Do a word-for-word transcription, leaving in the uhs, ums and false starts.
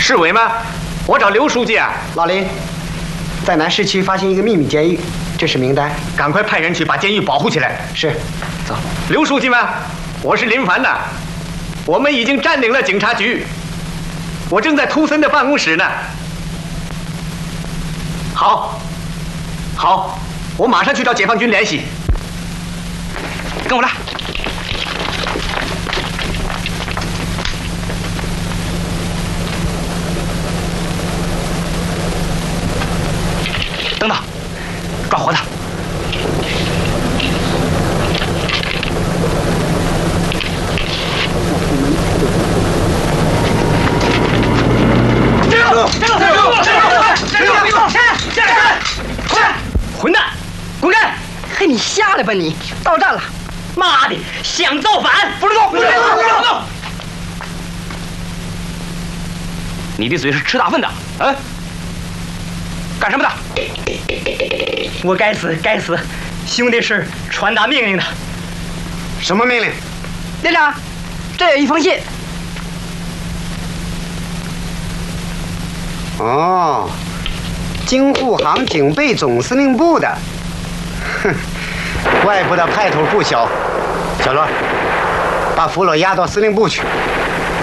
市委吗？我找刘书记啊。 老林，在南市区发现一个秘密监狱，这是名单， 赶快派人去把监狱保护起来。 是，走。 刘书记吗？我是林凡呐。我们已经占领了警察局，我正在图森的办公室呢。好，好，我马上去找解放军联系。跟我来。等等，抓活的。这个，这个，这个，这个，这个，这个，快！混蛋，滚开！ 嘿，你瞎了吧你！到站了。 妈的，想造反！不许动！不许动！不许动！你的嘴是吃大粪的，啊？干什么的？ 我该死，该死！兄弟是传达命令的。 什么命令？ 连长，这有一封信。 哦，京沪杭警备总司令部的。哼，怪不得派头不小。小罗，把俘虏押到司令部去。